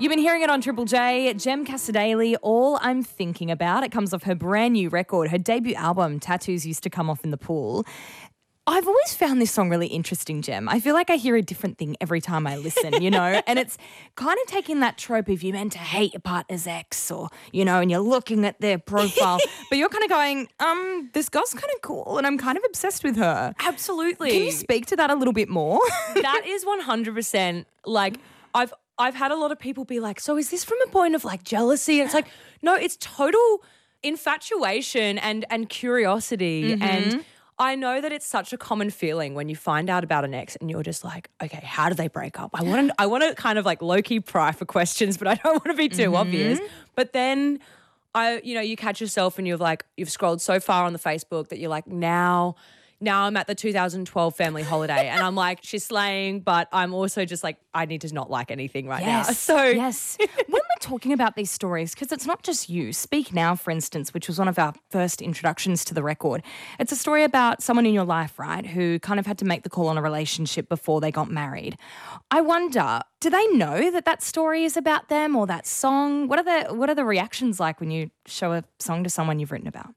You've been hearing it on Triple J. Jem Casadei, All I'm Thinking About. It comes off her brand new record, her debut album, Tattoos Used to Come Off in the Pool. I've always found this song really interesting, Jem. I feel like I hear a different thing every time I listen, you know, and it's kind of taking that trope of you meant to hate your partner's ex or, you know, and you're looking at their profile, but you're kind of going, this girl's kind of cool and I'm kind of obsessed with her. Absolutely. Can you speak to that a little bit more? That is 100%. Like, I've had a lot of people be like, so is this from a point of like jealousy? And it's like, no, it's total infatuation and curiosity. And I know that it's such a common feeling when you find out about an ex and you're just like, okay, how do they break up? I want to kind of like low-key pry for questions, but I don't want to be too obvious. But then you catch yourself and you've scrolled so far on the Facebook that you're like, now I'm at the 2012 family holiday and I'm like, she's slaying, but I'm also just like, I need to not like anything right now. So yes. When we're talking about these stories, because it's not just you, Speak Now, for instance, which was one of our first introductions to the record. It's a story about someone in your life, right, who kind of had to make the call on a relationship before they got married. I wonder, do they know that story is about them or that song? What are the reactions like when you show a song to someone you've written about?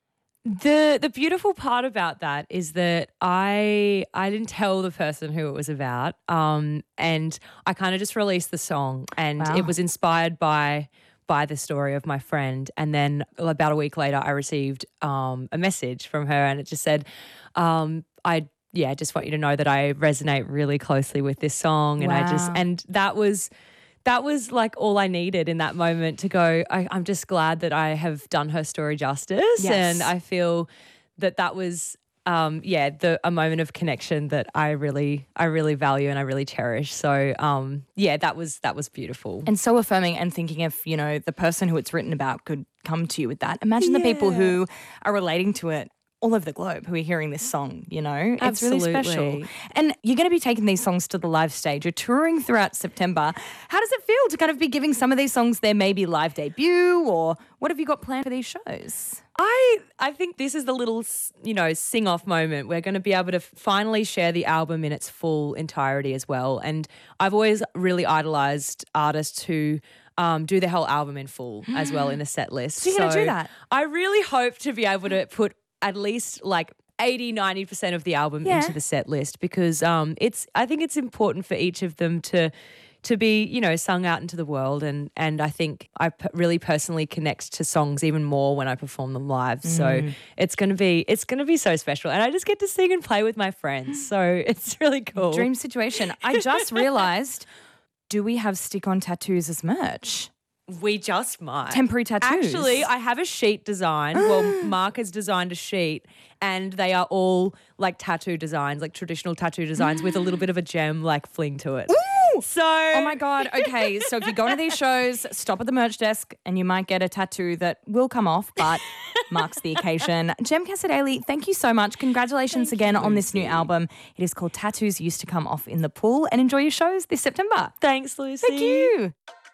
The beautiful part about that is that I didn't tell the person who it was about, and I kind of just released the song, and it was inspired by the story of my friend. And then about a week later, I received a message from her, and it just said, "I just want you to know that I resonate really closely with this song," and that was like all I needed in that moment to go, I'm just glad that I have done her story justice. Yes. And I feel that was, a moment of connection that I really value and I really cherish. So, that was beautiful. And so affirming, and thinking if, you know, the person who it's written about could come to you with that. Imagine the people who are relating to it all over the globe who are hearing this song, you know. It's really special. And you're going to be taking these songs to the live stage. You're touring throughout September. How does it feel to kind of be giving some of these songs their maybe live debut, or what have you got planned for these shows? I think this is the little, sing-off moment. We're going to be able to finally share the album in its full entirety as well. And I've always really idolised artists who do the whole album in full as well in a set list. So you're going to do that? I really hope to be able to put at least like 80-90% of the album into the set list, because I think it's important for each of them to be, you know, sung out into the world, and I think I really personally connect to songs even more when I perform them live. So it's going to be so special, and I just get to sing and play with my friends. So it's really cool. Dream situation. I just realised, do we have stick-on tattoos as merch? We just might. Temporary tattoos. Actually, I have a sheet design. Well, Mark has designed a sheet, and they are all like tattoo designs, like traditional tattoo designs with a little bit of a gem like fling to it. Ooh! So, oh my God. Okay. So if you go to these shows, stop at the merch desk and you might get a tattoo that will come off, but marks the occasion. Jem Casadei, thank you so much. Congratulations again on this new album. It is called Tattoos Used to Come Off in the Pool, and enjoy your shows this September. Thanks, Lucy. Thank you.